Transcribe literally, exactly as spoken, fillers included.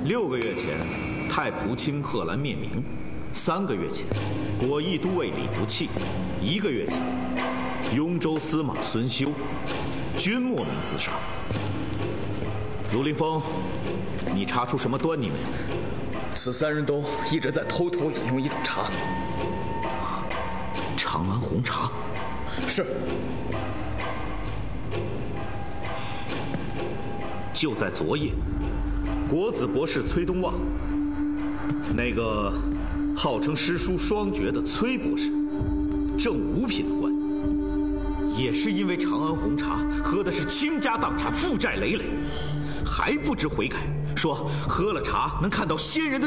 六个月前，太仆卿贺兰灭明；三个月前，果毅都尉李不弃；一个月前，雍州司马孙修，均莫名自杀。卢凌风，你查出什么端倪没有？ 此三人都一直在偷偷饮用一种茶。 长安红茶。 是。 就在昨夜，国子博士崔东望，那个号称诗书双绝的崔博士，正五品的官，也是因为长安红茶喝的是倾家荡产、负债累累，还不知悔改，说喝了茶能看到仙人的